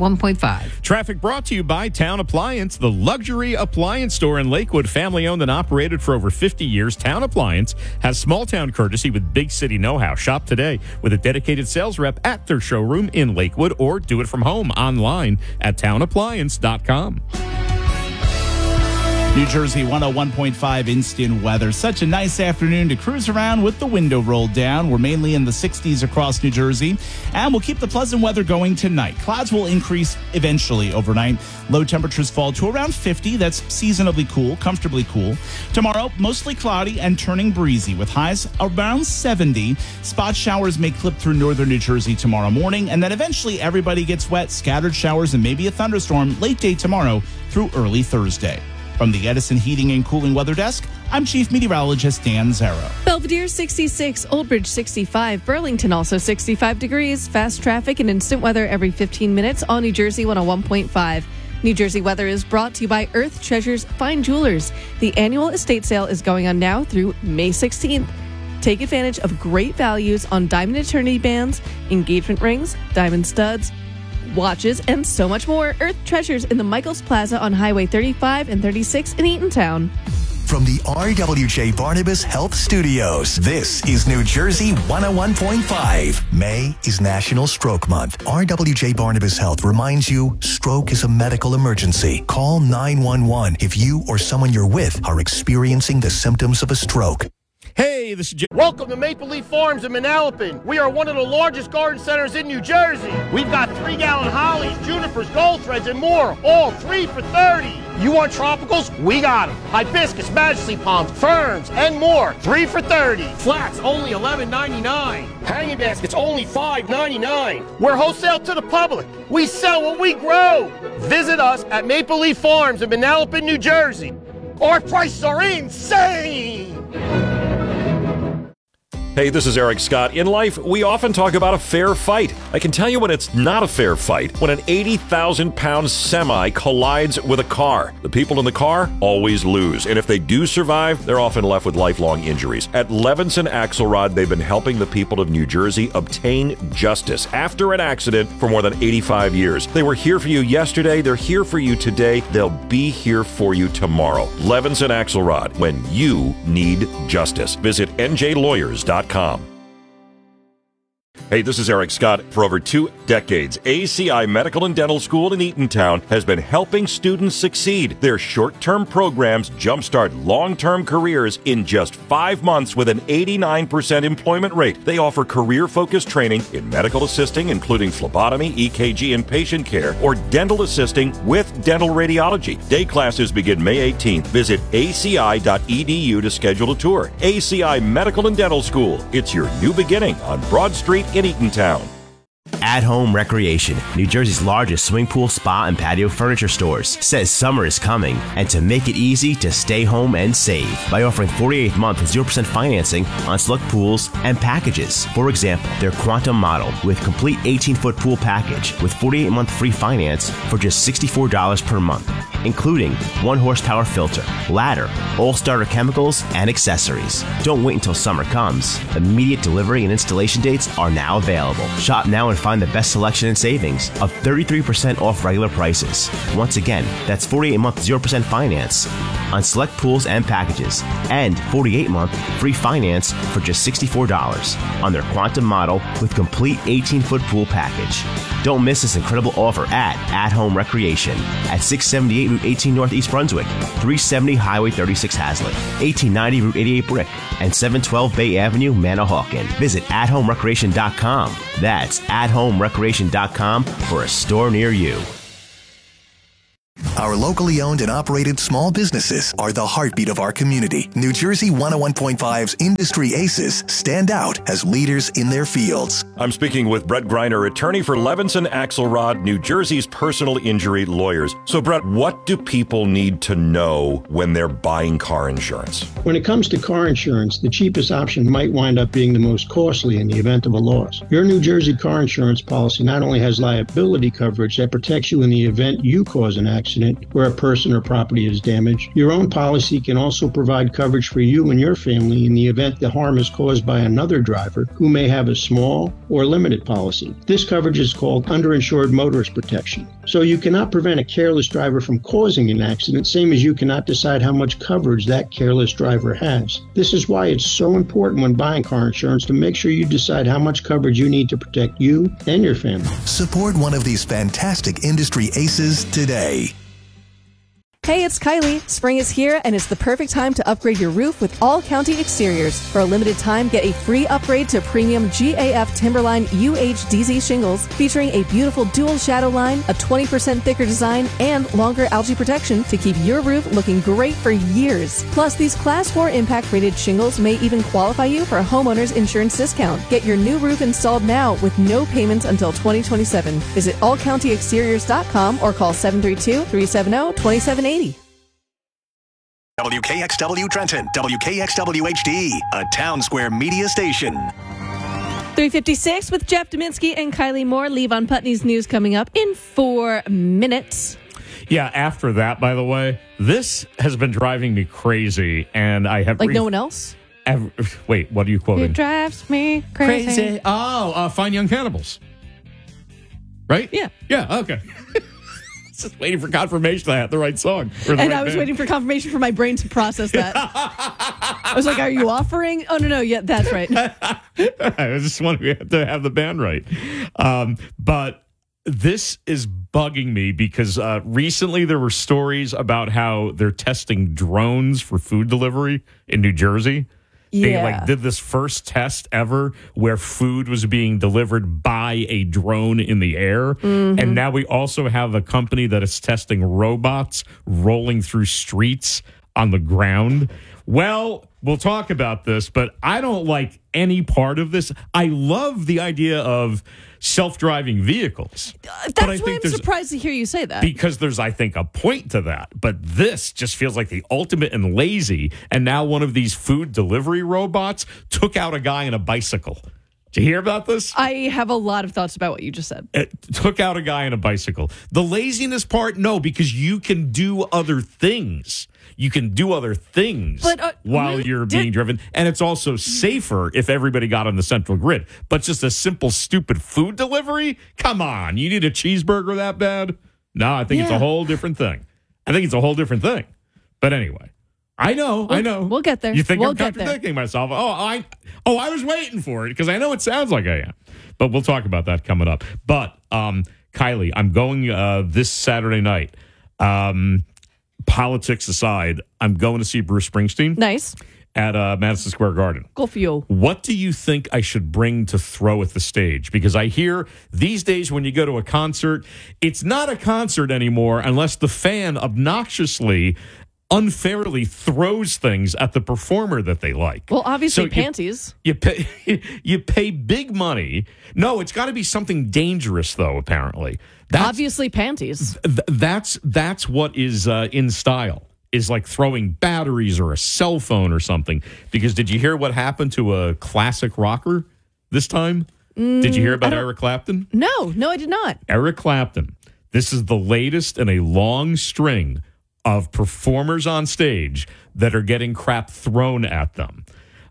101.5. Traffic brought to you by Town Appliance, the luxury appliance store in Lakewood. Family owned and operated for over 50 years. Town Appliance has small town courtesy with big city know-how. Shop today with a dedicated sales rep at their showroom in Lakewood or do it from home online at townappliance.com. New Jersey 101.5 instant weather. Such a nice afternoon to cruise around with the window rolled down. We're mainly in the 60s across New Jersey, and we'll keep the pleasant weather going tonight. Clouds will increase eventually overnight. Low temperatures fall to around 50. That's seasonably cool, comfortably cool. Tomorrow, mostly cloudy and turning breezy with highs around 70. Spot showers may clip through northern New Jersey tomorrow morning, and then eventually everybody gets wet, scattered showers, and maybe a thunderstorm late day tomorrow through early Thursday. From the Edison Heating and Cooling Weather Desk, I'm Chief Meteorologist Dan Zarrow. Belvedere 66, Old Bridge 65, Burlington also 65 degrees. Fast traffic and instant weather every 15 minutes on New Jersey 101.5. New Jersey weather is brought to you by Earth Treasures Fine Jewelers. The annual estate sale is going on now through May 16th. Take advantage of great values on diamond eternity bands, engagement rings, diamond studs, watches, and so much more. Earth Treasures in the Michaels Plaza on Highway 35 and 36 in Eatontown. From the RWJ Barnabas Health Studios, this is New Jersey 101.5. May is National Stroke Month. RWJ Barnabas Health reminds you stroke is a medical emergency. Call 911 if you or someone you're with are experiencing the symptoms of a stroke. Hey, this is Jim. Welcome to Maple Leaf Farms in Manalapan. We are one of the largest garden centers in New Jersey. We've got 3-gallon hollies, junipers, gold threads, and more, all 3 for $30. You want tropicals? We got them. Hibiscus, majesty palms, ferns, and more, 3 for $30. Flats, only $11.99. Hanging baskets, only $5.99. We're wholesale to the public. We sell what we grow. Visit us at Maple Leaf Farms in Manalapan, New Jersey. Our prices are insane. Hey, this is Eric Scott. In life, we often talk about a fair fight. I can tell you when it's not a fair fight, when an 80,000-pound semi collides with a car. The people in the car always lose, and if they do survive, they're often left with lifelong injuries. At Levinson Axelrod, they've been helping the people of New Jersey obtain justice after an accident for more than 85 years. They were here for you yesterday, they're here for you today, they'll be here for you tomorrow. Levinson Axelrod, when you need justice. Visit njlawyers.com. Hey, this is Eric Scott. For over 2 decades, ACI Medical and Dental School in Eatontown has been helping students succeed. Their short-term programs jumpstart long-term careers in just 5 months with an 89% employment rate. They offer career-focused training in medical assisting, including phlebotomy, EKG, and patient care, or dental assisting with dental radiology. Day classes begin May 18th. Visit aci.edu to schedule a tour. ACI Medical and Dental School. It's your new beginning on Broad Street in Eatontown. At Home Recreation, New Jersey's largest swimming pool, spa, and patio furniture stores, says summer is coming, and to make it easy to stay home and save by offering 48th month 0% financing on select pools and packages. For example, their Quantum model with complete 18-foot pool package with 48-month free finance for just $64 per month, including 1 horsepower filter, ladder, all-starter chemicals, and accessories. Don't wait until summer comes. Immediate delivery and installation dates are now available. Shop now and find the best selection and savings of 33% off regular prices. Once again, that's 48-month 0% finance on select pools and packages, and 48-month free finance for just $64 on their Quantum model with complete 18-foot pool package. Don't miss this incredible offer at Home Recreation at 678 Route 18 North East Brunswick, 370 Highway 36 Hazlet, 1890 Route 88 Brick, and 712 Bay Avenue, Manahawkin. Visit athomerecreation.com. That's athomerecreation.com for a store near you. Our locally owned and operated small businesses are the heartbeat of our community. New Jersey 101.5's Industry Aces stand out as leaders in their fields. I'm speaking with Brett Greiner, attorney for Levinson Axelrod, New Jersey's personal injury lawyers. So, Brett, what do people need to know when they're buying car insurance? When it comes to car insurance, the cheapest option might wind up being the most costly in the event of a loss. Your New Jersey car insurance policy not only has liability coverage that protects you in the event you cause an accident where a person or property is damaged, your own policy can also provide coverage for you and your family in the event the harm is caused by another driver who may have a small or limited policy. This coverage is called underinsured motorist protection. So you cannot prevent a careless driver from causing an accident, same as you cannot decide how much coverage that careless driver has. This is why it's so important when buying car insurance to make sure you decide how much coverage you need to protect you and your family. Support one of these fantastic industry aces today. Hey, it's Kylie. Spring is here, and it's the perfect time to upgrade your roof with All County Exteriors. For a limited time, get a free upgrade to premium GAF Timberline UHDZ shingles, featuring a beautiful dual shadow line, a 20% thicker design, and longer algae protection to keep your roof looking great for years. Plus, these Class 4 impact-rated shingles may even qualify you for a homeowner's insurance discount. Get your new roof installed now with no payments until 2027. Visit allcountyexteriors.com or call 732-370-2780. WKXW Trenton, WKXW HD, a Town Square media station. 3:56 with Jeff Dominski and Kylie Moore. Levon Putney's news coming up in 4 minutes. Yeah, after that, by the way, this has been driving me crazy, and I have... Like no one else? Wait, what are you quoting? It drives me crazy. Oh, Fine Young Cannibals. Right? Yeah. Yeah, okay. Just waiting for confirmation I had the right song. And I was waiting for confirmation for my brain to process that. I was like, are you offering? Oh, no, yeah, that's right. I just wanted to have the band right. But this is bugging me because recently there were stories about how they're testing drones for food delivery in New Jersey. Yeah. They did this first test ever where food was being delivered by a drone in the air. Mm-hmm. And now we also have a company that is testing robots rolling through streets on the ground. Well, we'll talk about this, but I don't like any part of this. I love the idea of self-driving vehicles. That's why I'm surprised to hear you say that. Because there's, I think, a point to that. But this just feels like the ultimate and lazy. And now one of these food delivery robots took out a guy on a bicycle. Did you hear about this? I have a lot of thoughts about what you just said. It took out a guy on a bicycle. The laziness part, no, because you can do other things. You can do other things while you're being driven. And it's also safer if everybody got on the central grid. But just a simple, stupid food delivery? Come on. You need a cheeseburger that bad? No, I think it's a whole different thing. But anyway, I know. We'll get there. You think We'll I'm get there. contradicting myself? I was waiting for it because I know it sounds like I am. But we'll talk about that coming up. But Kylie, I'm going this Saturday night. Politics aside, I'm going to see Bruce Springsteen. Nice. At Madison Square Garden. Go for you. What do you think I should bring to throw at the stage? Because I hear these days when you go to a concert, it's not a concert anymore unless the fan obnoxiously, unfairly throws things at the performer that they like. Well, obviously So panties. You pay big money. No, it's got to be something dangerous, though, apparently. Obviously panties. That's what is in style. Is like throwing batteries or a cell phone or something. Because did you hear what happened to a classic rocker this time? Did you hear about Eric Clapton? No, I did not. Eric Clapton. This is the latest in a long string of performers on stage that are getting crap thrown at them.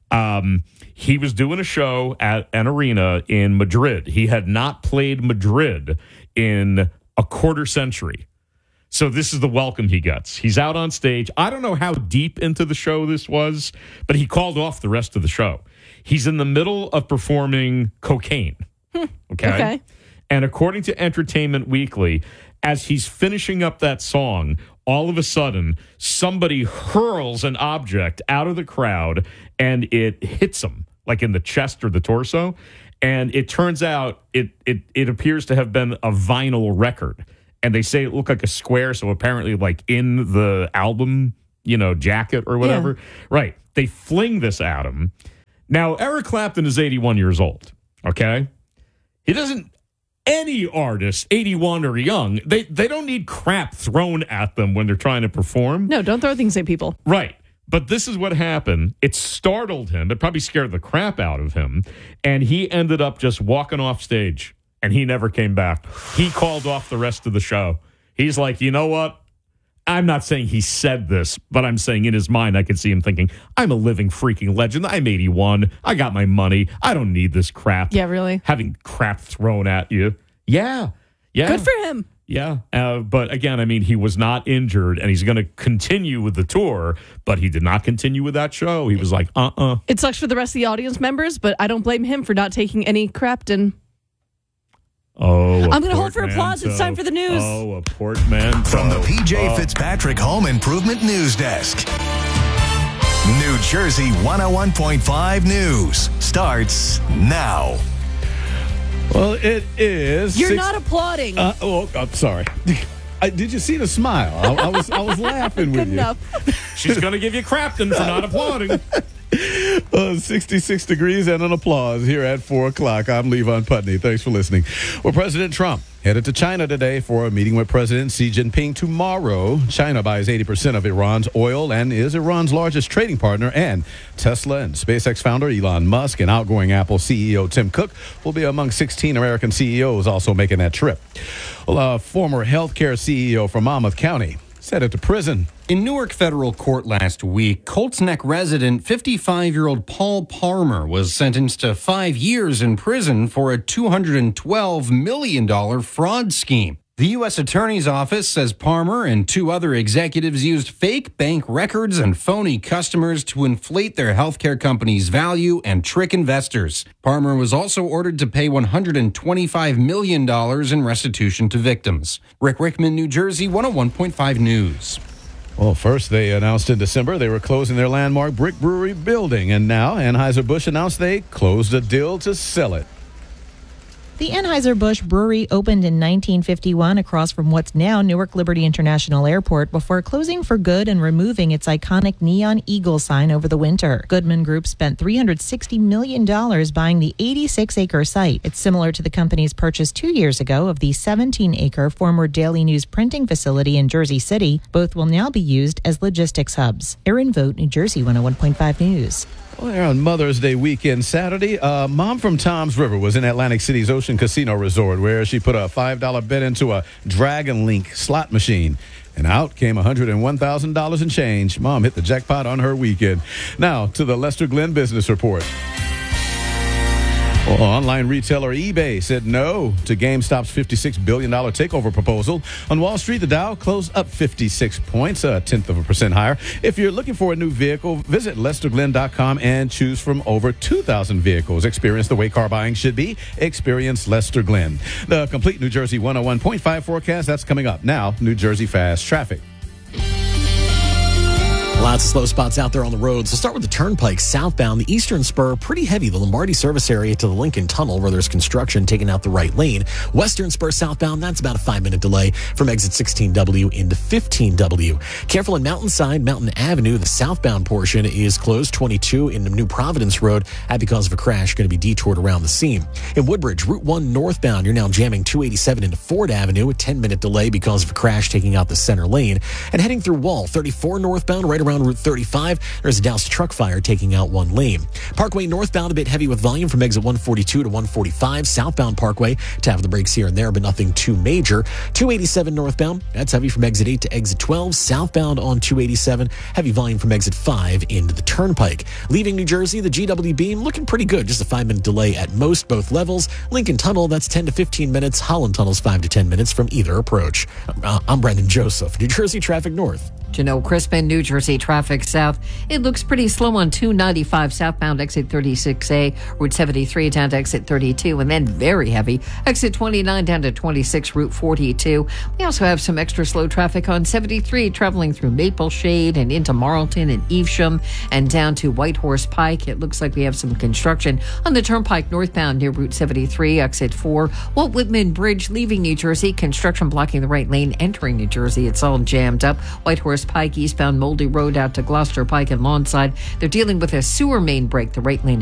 He was doing a show at an arena in Madrid. He had not played Madrid in a quarter century. So this is the welcome he gets. He's out on stage. I don't know how deep into the show this was, but he called off the rest of the show. He's in the middle of performing Cocaine. Okay. And according to Entertainment Weekly, as he's finishing up that song, all of a sudden, somebody hurls an object out of the crowd and it hits him, like in the chest or the torso. And it turns out it appears to have been a vinyl record. And they say it looked like a square, so apparently like in the album, jacket or whatever. Yeah. Right. They fling this at him. Now, Eric Clapton is 81 years old, okay? He doesn't, any artist, 81 or young, they don't need crap thrown at them when they're trying to perform. No, don't throw things at people. Right. But this is what happened. It startled him. It probably scared the crap out of him. And he ended up just walking off stage. And he never came back. He called off the rest of the show. He's like, you know what? I'm not saying he said this, but I'm saying in his mind, I could see him thinking, I'm a living freaking legend. I'm 81. I got my money. I don't need this crap. Yeah, really? Having crap thrown at you. Yeah. Good for him. Yeah. But again, I mean, he was not injured and he's going to continue with the tour, but he did not continue with that show. He was like, It sucks for the rest of the audience members, but I don't blame him for not taking any Crapton. Oh, I'm going to hold for applause. It's time for the news. Oh, a portmanteau. From the PJ Fitzpatrick Home Improvement News Desk. New Jersey 101.5 News starts now. Well, it is. You're not applauding. I'm sorry. Did you see the smile? I was laughing with Good you. enough. She's going to give you Crapton for not applauding. 66 degrees and an applause here at 4 o'clock. I'm Levon Putney. Thanks for listening. Well, President Trump headed to China today for a meeting with President Xi Jinping tomorrow. China buys 80% of Iran's oil and is Iran's largest trading partner. And Tesla and SpaceX founder Elon Musk and outgoing Apple CEO Tim Cook will be among 16 American CEOs also making that trip. Well, a former healthcare CEO from Monmouth County headed to prison. In Newark federal court last week, Colts Neck resident 55-year-old Paul Palmer was sentenced to 5 years in prison for a $212 million fraud scheme. The U.S. Attorney's Office says Palmer and 2 other executives used fake bank records and phony customers to inflate their healthcare company's value and trick investors. Palmer was also ordered to pay $125 million in restitution to victims. Rick Rickman, New Jersey, 101.5 News. Well, first they announced in December they were closing their landmark brick brewery building, and now Anheuser-Busch announced they closed a deal to sell it. The Anheuser-Busch Brewery opened in 1951 across from what's now Newark Liberty International Airport before closing for good and removing its iconic neon eagle sign over the winter. Goodman Group spent $360 million buying the 86-acre site. It's similar to the company's purchase 2 years ago of the 17-acre former Daily News printing facility in Jersey City. Both will now be used as logistics hubs. Erin Vogt, New Jersey 101.5 News. Well, on Mother's Day weekend Saturday, a mom from Toms River was in Atlantic City's Ocean Casino Resort where she put a $5 bet into a Dragon Link slot machine. And out came $101,000 in change. Mom hit the jackpot on her weekend. Now to the Lester Glenn Business Report. Well, online retailer eBay said no to GameStop's $56 billion takeover proposal. On Wall Street, the Dow closed up 56 points, 0.1% higher. If you're looking for a new vehicle, visit LesterGlenn.com and choose from over 2,000 vehicles. Experience the way car buying should be. Experience Lester Glenn. The complete New Jersey 101.5 forecast, that's coming up. Now, New Jersey Fast Traffic. Lots of slow spots out there on the roads. We'll start with the Turnpike southbound. The Eastern Spur, pretty heavy. The Lombardi service area to the Lincoln Tunnel, where there's construction taking out the right lane. Western Spur southbound, that's about a 5-minute delay from exit 16W into 15W. Careful in Mountainside, Mountain Avenue. The southbound portion is closed. 22 into New Providence Road. That because of a crash, going to be detoured around the seam. In Woodbridge, Route 1 northbound, you're now jamming 287 into Ford Avenue. A 10-minute delay because of a crash taking out the center lane. And heading through Wall, 34 northbound, right around Route 35, there's a doused truck fire taking out one lane. Parkway northbound, a bit heavy with volume from exit 142 to 145. Southbound Parkway, tap the brakes here and there, but nothing too major. 287 northbound, that's heavy from exit 8 to exit 12. Southbound on 287, heavy volume from exit 5 into the Turnpike. Leaving New Jersey, the GW Beam looking pretty good, just a 5-minute delay at most, both levels. Lincoln Tunnel, that's 10 to 15 minutes. Holland Tunnel's 5 to 10 minutes from either approach. I'm Brendan Joseph, New Jersey Traffic North. Janelle Crispin, New Jersey Traffic South. It looks pretty slow on 295 southbound, exit 36A, Route 73 down to exit 32, and then very heavy, exit 29 down to 26, Route 42. We also have some extra slow traffic on 73 traveling through Maple Shade and into Marlton and Evesham and down to Whitehorse Pike. It looks like we have some construction on the Turnpike northbound near Route 73, exit 4. Walt Whitman Bridge leaving New Jersey, construction blocking the right lane entering New Jersey. It's all jammed up. Whitehorse Pike eastbound Moldy Road out to Gloucester Pike and Lawnside. They're dealing with a sewer main break. The right lane